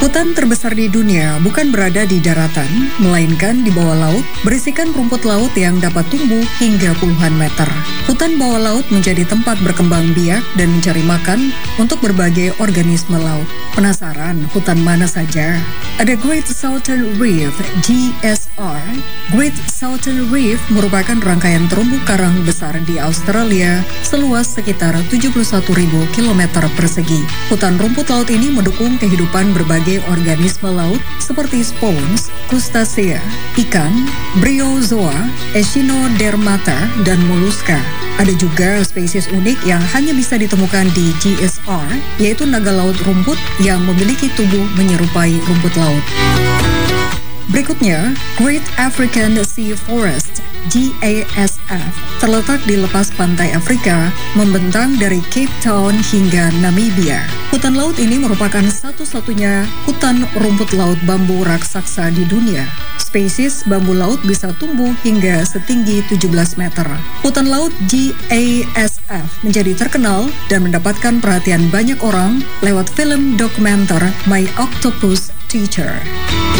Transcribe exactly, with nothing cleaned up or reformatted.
Hutan terbesar di dunia bukan berada di daratan, melainkan di bawah laut, berisikan rumput laut yang dapat tumbuh hingga puluhan meter. Hutan bawah laut menjadi tempat berkembang biak dan mencari makan untuk berbagai organisme laut. Penasaran hutan mana saja? Ada Great Southern Reef, G S R. Great Southern Reef merupakan rangkaian terumbu karang besar di Australia seluas sekitar tujuh puluh satu ribu kilometer persegi. Hutan rumput laut ini mendukung kehidupan berbagai organisme laut seperti spons, krustasea, ikan, bryozoa, echinodermata, dan moluska. Ada juga spesies unik yang hanya bisa ditemukan di G S R, yaitu naga laut rumput yang memiliki tubuh menyerupai rumput laut. Berikutnya, Great African Sea Forest, G A S F, terletak di lepas pantai Afrika, membentang dari Cape Town hingga Namibia. Hutan laut ini merupakan satu-satunya hutan rumput laut bambu raksasa di dunia. Spesies bambu laut bisa tumbuh hingga setinggi tujuh belas meter. Hutan laut G A S F menjadi terkenal dan mendapatkan perhatian banyak orang lewat film dokumenter My Octopus Teacher.